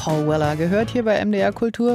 Paul Weller gehört hier bei MDR Kultur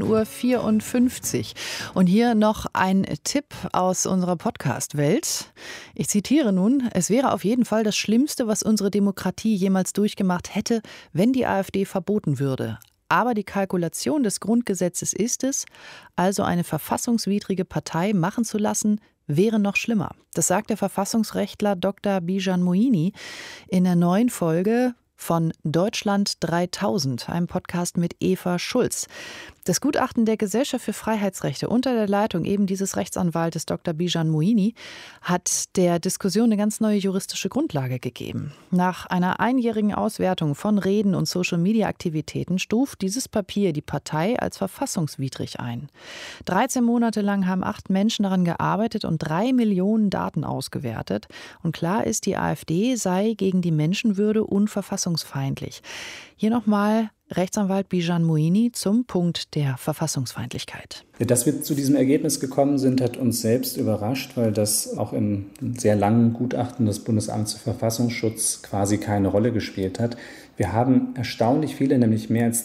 15:54 Uhr. Und hier noch ein Tipp aus unserer Podcast-Welt. Ich zitiere nun: Es wäre auf jeden Fall das Schlimmste, was unsere Demokratie jemals durchgemacht hätte, wenn die AfD verboten würde. Aber die Kalkulation des Grundgesetzes ist es, also eine verfassungswidrige Partei machen zu lassen, wäre noch schlimmer. Das sagt der Verfassungsrechtler Dr. Bijan Moini in der neuen Folge von Deutschland 3000, einem Podcast mit Eva Schulz. Das Gutachten der Gesellschaft für Freiheitsrechte unter der Leitung eben dieses Rechtsanwaltes Dr. Bijan Moini hat der Diskussion eine ganz neue juristische Grundlage gegeben. Nach einer einjährigen Auswertung von Reden und Social-Media-Aktivitäten stuft dieses Papier die Partei als verfassungswidrig ein. 13 Monate lang haben 8 Menschen daran gearbeitet und 3 Millionen Daten ausgewertet. Und klar ist, die AfD sei gegen die Menschenwürde unverfassungsfeindlich. Hier nochmal Rechtsanwalt Bijan Moini zum Punkt der Verfassungsfeindlichkeit. Dass wir zu diesem Ergebnis gekommen sind, hat uns selbst überrascht, weil das auch im sehr langen Gutachten des Bundesamts für Verfassungsschutz quasi keine Rolle gespielt hat. Wir haben erstaunlich viele, nämlich mehr als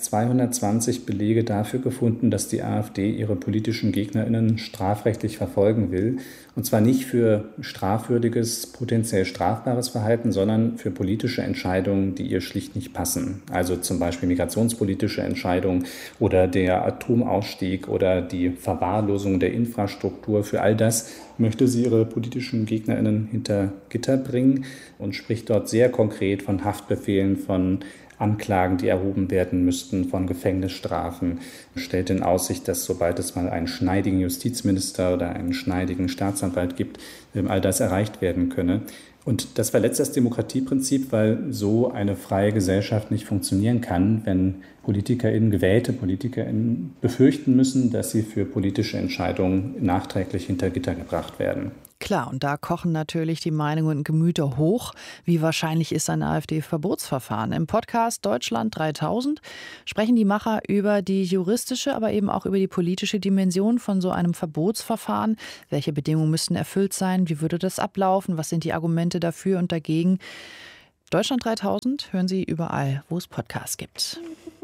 220 Belege dafür gefunden, dass die AfD ihre politischen GegnerInnen strafrechtlich verfolgen will. Und zwar nicht für strafwürdiges, potenziell strafbares Verhalten, sondern für politische Entscheidungen, die ihr schlicht nicht passen. Also zum Beispiel migrationspolitische Entscheidungen oder der Atomausstieg oder die Verwahrlosung der Infrastruktur. Für all das möchte sie ihre politischen GegnerInnen hinter Gitter bringen und spricht dort sehr konkret von Haftbefehlen, von Anklagen, die erhoben werden müssten, von Gefängnisstrafen, stellt in Aussicht, dass sobald es mal einen schneidigen Justizminister oder einen schneidigen Staatsanwalt gibt, all das erreicht werden könne. Und das verletzt das Demokratieprinzip, weil so eine freie Gesellschaft nicht funktionieren kann, wenn PolitikerInnen, gewählte PolitikerInnen befürchten müssen, dass sie für politische Entscheidungen nachträglich hinter Gitter gebracht werden. Klar, und da kochen natürlich die Meinungen und Gemüter hoch. Wie wahrscheinlich ist ein AfD-Verbotsverfahren? Im Podcast Deutschland 3000 sprechen die Macher über die juristische, aber eben auch über die politische Dimension von so einem Verbotsverfahren. Welche Bedingungen müssten erfüllt sein? Wie würde das ablaufen? Was sind die Argumente dafür und dagegen? Deutschland 3000 hören Sie überall, wo es Podcasts gibt.